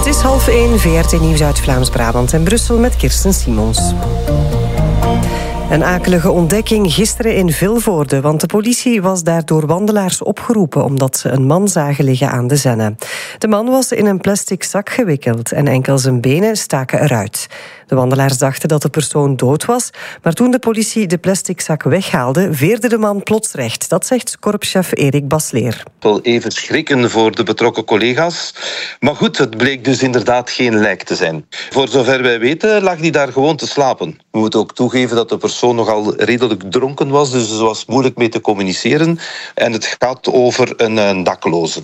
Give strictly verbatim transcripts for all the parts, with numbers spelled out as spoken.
is half één, V R T Nieuws uit Vlaams-Brabant en Brussel met Kirsten Simons. Een akelige ontdekking gisteren in Vilvoorde, want de politie was daar door wandelaars opgeroepen omdat ze een man zagen liggen aan de Zenne. De man was in een plastic zak gewikkeld en enkel zijn benen staken eruit. De wandelaars dachten dat de persoon dood was, maar toen de politie de plastic zak weghaalde, veerde de man plots recht. Dat zegt korpschef Erik Basleer. Wel even schrikken voor de betrokken collega's. Maar goed, het bleek dus inderdaad geen lijk te zijn. Voor zover wij weten lag hij daar gewoon te slapen. We moeten ook toegeven dat de persoon nogal redelijk dronken was, dus er was moeilijk mee te communiceren. En het gaat over een, een dakloze.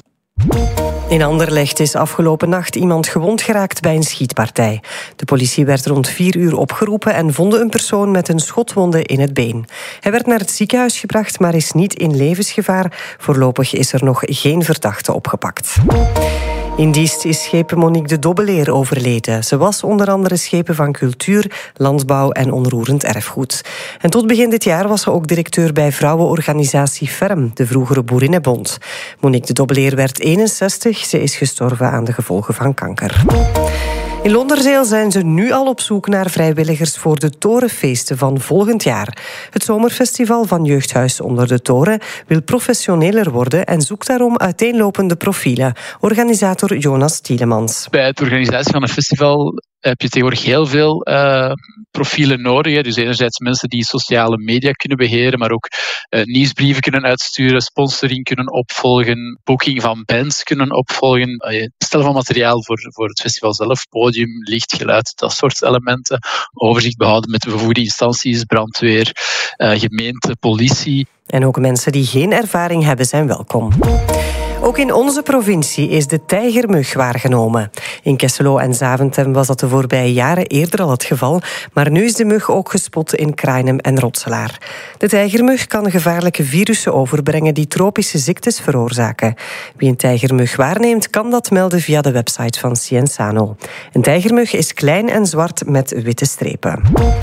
In Anderlecht is afgelopen nacht iemand gewond geraakt bij een schietpartij. De politie werd rond vier uur opgeroepen en vond een persoon met een schotwonde in het been. Hij werd naar het ziekenhuis gebracht, maar is niet in levensgevaar. Voorlopig is er nog geen verdachte opgepakt. In Diest is schepen Monique de Dobbeleer overleden. Ze was onder andere schepen van cultuur, landbouw en onroerend erfgoed. En tot begin dit jaar was ze ook directeur bij vrouwenorganisatie Ferm, de vroegere Boerinnenbond. Monique de Dobbeleer werd eenenzestig. Ze is gestorven aan de gevolgen van kanker. In Londerzeel zijn ze nu al op zoek naar vrijwilligers voor de Torenfeesten van volgend jaar. Het zomerfestival van Jeugdhuis Onder de Toren wil professioneler worden en zoekt daarom uiteenlopende profielen. Organisator Jonas Tielemans. Bij het organisatie van een festival heb je tegenwoordig heel veel uh, profielen nodig. Hè. Dus enerzijds mensen die sociale media kunnen beheren, maar ook uh, nieuwsbrieven kunnen uitsturen, sponsoring kunnen opvolgen, booking van bands kunnen opvolgen, uh, stellen van materiaal voor, voor het festival zelf, podium, licht, geluid, dat soort elementen. Overzicht behouden met de bevoegde instanties, brandweer, uh, gemeente, politie. En ook mensen die geen ervaring hebben zijn welkom. Ook in onze provincie is de tijgermug waargenomen. In Kesselo en Zaventem was dat de voorbije jaren eerder al het geval, maar nu is de mug ook gespot in Krainem en Rotselaar. De tijgermug kan gevaarlijke virussen overbrengen die tropische ziektes veroorzaken. Wie een tijgermug waarneemt, kan dat melden via de website van Cienzano. Een tijgermug is klein en zwart met witte strepen.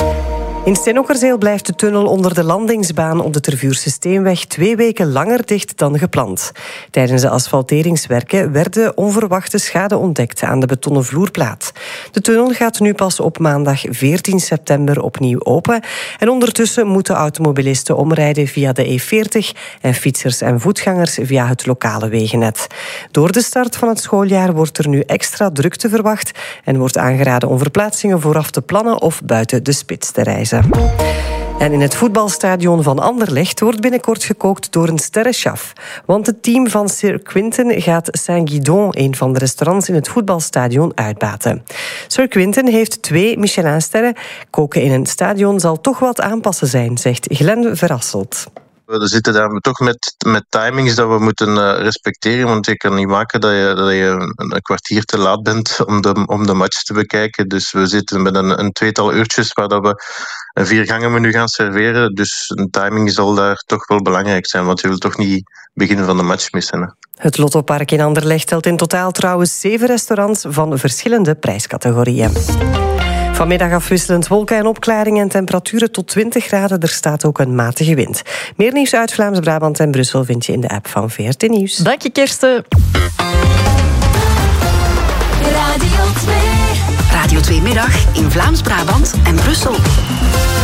In Steenokkerzeel blijft de tunnel onder de landingsbaan op de Tervuurse Steenweg twee weken langer dicht dan gepland. Tijdens de asfalteringswerken werden onverwachte schade ontdekt aan de betonnen vloerplaat. De tunnel gaat nu pas op maandag veertien september opnieuw open. En ondertussen moeten automobilisten omrijden via de E veertig en fietsers en voetgangers via het lokale wegennet. Door de start van het schooljaar wordt er nu extra drukte verwacht en wordt aangeraden om verplaatsingen vooraf te plannen of buiten de spits te reizen. En in het voetbalstadion van Anderlecht wordt binnenkort gekookt door een sterrenchef. Want het team van Sir Quentin gaat Saint-Guidon, een van de restaurants in het voetbalstadion, uitbaten. Sir Quentin heeft twee Michelinsterren. Koken in een stadion zal toch wat aanpassen zijn, zegt Glenn Verrasselt. We zitten daar toch met, met timings dat we moeten uh, respecteren, want je kan niet maken dat je, dat je een kwartier te laat bent om de, om de match te bekijken. Dus we zitten met een, een tweetal uurtjes waar dat we een viergangenmenu gaan serveren. Dus een timing zal daar toch wel belangrijk zijn, want je wil toch niet beginnen van de match missen. Hè. Het Lottopark in Anderlecht telt in totaal trouwens zeven restaurants van verschillende prijscategorieën. Vanmiddag afwisselend wolken en opklaringen en temperaturen tot twintig graden. Er staat ook een matige wind. Meer nieuws uit Vlaams-Brabant en Brussel vind je in de app van V R T Nieuws. Dank je, Kirsten. Radio twee. Radio twee middag in Vlaams-Brabant en Brussel.